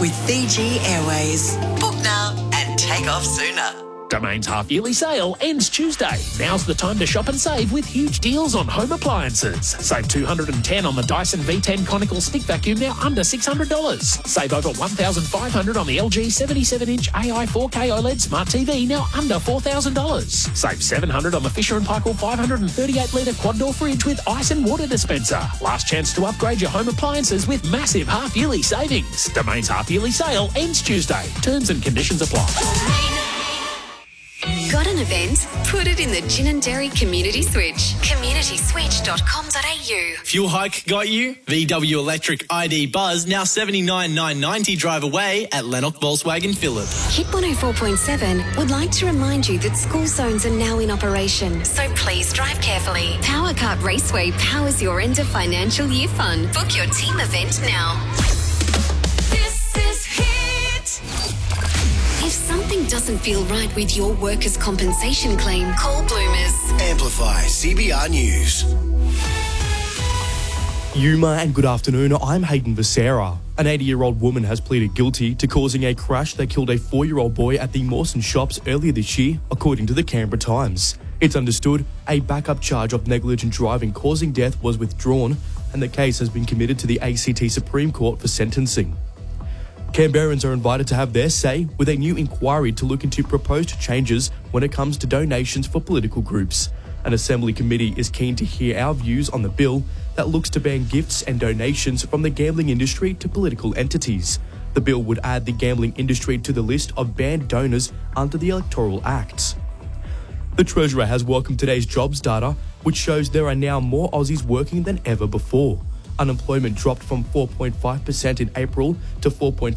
with Fiji Airways. Book now and take off sooner. Domain's half-yearly sale ends Tuesday. Now's the time to shop and save with huge deals on home appliances. Save $210 on the Dyson V10 Conical Stick Vacuum, now under $600. Save over $1,500 on the LG 77-inch AI 4K OLED Smart TV, now under $4,000. Save $700 on the Fisher & Paykel 538-litre quad-door fridge with ice and water dispenser. Last chance to upgrade your home appliances with massive half-yearly savings. Domain's half-yearly sale ends Tuesday. Terms and conditions apply. Got an event? Put it in the Gin and Dairy Community Switch. communityswitch.com.au. Fuel hike got you? VW Electric ID Buzz now $79,990 drive away at Lennox Volkswagen Phillip. Hit 104.7 would like to remind you that school zones are now in operation, so please drive carefully. Power Kart Raceway powers your end of financial year fun. Book your team event now. This is Hit. If something doesn't feel right with your workers' compensation claim, call Bloomers. Amplify CBR News. Yuma and good afternoon, I'm Hayden Becerra. An 80-year-old woman has pleaded guilty to causing a crash that killed a 4-year-old boy at the Mawson Shops earlier this year, according to the Canberra Times. It's understood a backup charge of negligent driving causing death was withdrawn, and the case has been committed to the ACT Supreme Court for sentencing. Canberrans are invited to have their say with a new inquiry to look into proposed changes when it comes to donations for political groups. An Assembly committee is keen to hear our views on the bill that looks to ban gifts and donations from the gambling industry to political entities. The bill would add the gambling industry to the list of banned donors under the Electoral Act. The Treasurer has welcomed today's jobs data, which shows there are now more Aussies working than ever before. Unemployment dropped from 4.5% in April to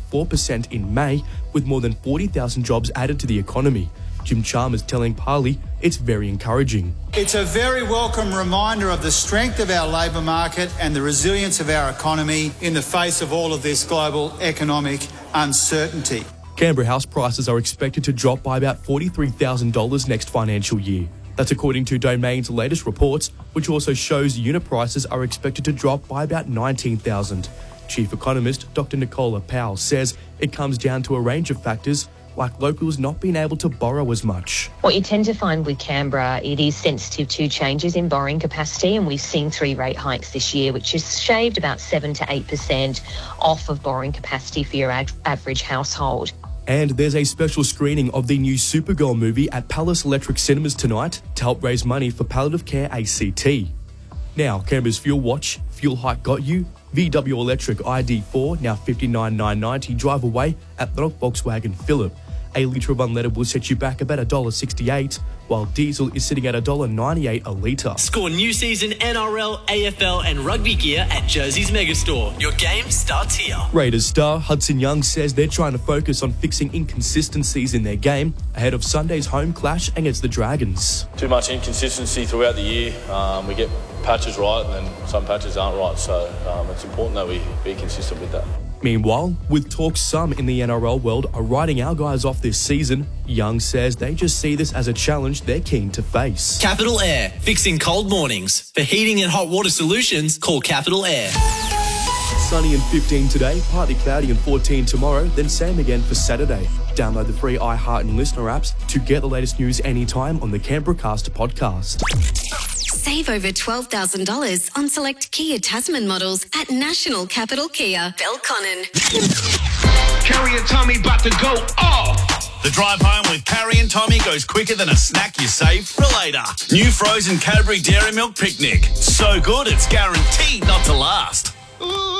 4.4% in May, with more than 40,000 jobs added to the economy. Jim Chalmers telling Parley it's very encouraging. It's a very welcome reminder of the strength of our labour market and the resilience of our economy in the face of all of this global economic uncertainty. Canberra house prices are expected to drop by about $43,000 next financial year. That's according to Domain's latest reports, which also shows unit prices are expected to drop by about $19,000. Chief economist Dr. Nicola Powell says it comes down to a range of factors, like locals not being able to borrow as much. What you tend to find with Canberra, it is sensitive to changes in borrowing capacity, and we've seen 3 rate hikes this year, which has shaved about 7 to 8% off of borrowing capacity for your average household. And there's a special screening of the new Supergirl movie at Palace Electric Cinemas tonight to help raise money for Palliative Care ACT. Now, Canberra's Fuel Watch, fuel hike got you. VW Electric ID4 now $59,990 drive away at Lennox Volkswagen Phillip. A litre of unleaded will set you back about $1.68, while diesel is sitting at $1.98 a litre. Score new season NRL, AFL and rugby gear at Jersey's Megastore. Your game starts here. Raiders star Hudson Young says they're trying to focus on fixing inconsistencies in their game ahead of Sunday's home clash against the Dragons. Too much inconsistency throughout the year. We get patches right and then some patches aren't right, so it's important that we be consistent with that. Meanwhile, with talks some in the NRL world are writing our guys off this season, Young says they just see this as a challenge they're keen to face. Capital Air, fixing cold mornings. For heating and hot water solutions, call Capital Air. Sunny and 15 today, partly cloudy and 14 tomorrow, then same again for Saturday. Download the free iHeart and Listener apps to get the latest news anytime on the Canberra Cast podcast. Save over $12,000 on select Kia Tasman models at National Capital Kia, Belconnen. Carrie and Tommy about to go off. The drive home with Carrie and Tommy goes quicker than a snack you save for later. New frozen Cadbury Dairy Milk Picnic. So good it's guaranteed not to last.